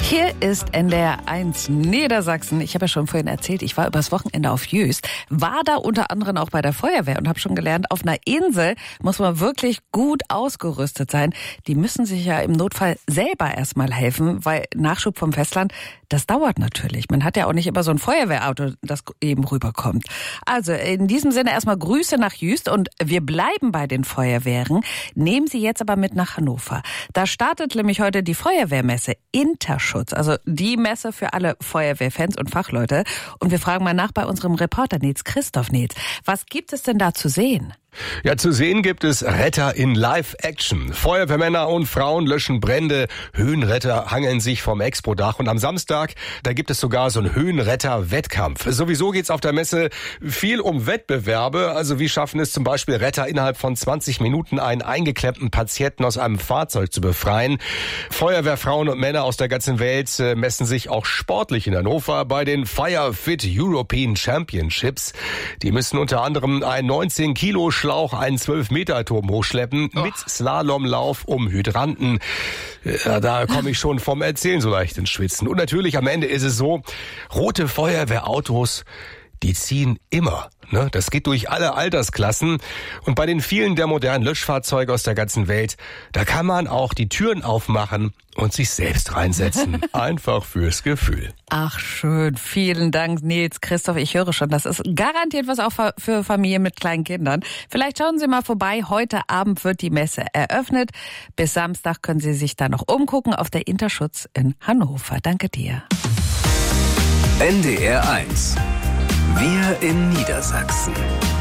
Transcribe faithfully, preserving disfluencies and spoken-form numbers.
Hier ist N D R eins Niedersachsen. Ich habe ja schon vorhin erzählt, ich war übers Wochenende auf Jöst, war da unter anderem auch bei der Feuerwehr und habe schon gelernt, auf einer Insel muss man wirklich gut ausgerüstet sein. Die müssen sich ja im Notfall selber erstmal helfen, weil Nachschub vom Festland, das dauert natürlich. Man hat ja auch nicht immer so ein Feuerwehrauto, das eben rüberkommt. Also in diesem Sinne erstmal Grüße nach Jöst und wir bleiben bei den Feuerwehren, nehmen Sie jetzt aber mit nach Hannover. Da startet nämlich heute die Feuerwehrmesse Interschutz, also die Messe für alle Feuerwehrfans und Fachleute. Und wir fragen mal nach bei unserem Reporter Nils Christoph. Nils, was gibt es denn da zu sehen? Ja, zu sehen gibt es Retter in Live-Action. Feuerwehrmänner und Frauen löschen Brände, Höhenretter hangeln sich vom Expo-Dach und am Samstag, da gibt es sogar so einen Höhenretter-Wettkampf. Sowieso geht's auf der Messe viel um Wettbewerbe, also wie schaffen es zum Beispiel Retter innerhalb von zwanzig Minuten einen eingeklemmten Patienten aus einem Fahrzeug zu befreien. Feuerwehrfrauen und Männer aus der ganzen Welt messen sich auch sportlich in Hannover bei den Firefit European Championships. Die müssen unter anderem ein neunzehn Kilo Schlauch einen zwölf Meter Turm hochschleppen mit Slalomlauf um Hydranten. Ja, da komme ich schon vom Erzählen so leicht ins Schwitzen. Und natürlich am Ende ist es so, rote Feuerwehrautos, die ziehen immer. Ne? Das geht durch alle Altersklassen. Und bei den vielen der modernen Löschfahrzeuge aus der ganzen Welt, da kann man auch die Türen aufmachen und sich selbst reinsetzen. Einfach fürs Gefühl. Ach schön, vielen Dank Nils Christoph. Ich höre schon, das ist garantiert was auch für Familien mit kleinen Kindern. Vielleicht schauen Sie mal vorbei. Heute Abend wird die Messe eröffnet. Bis Samstag können Sie sich da noch umgucken auf der Interschutz in Hannover. Danke dir. N D R eins. Wir in Niedersachsen.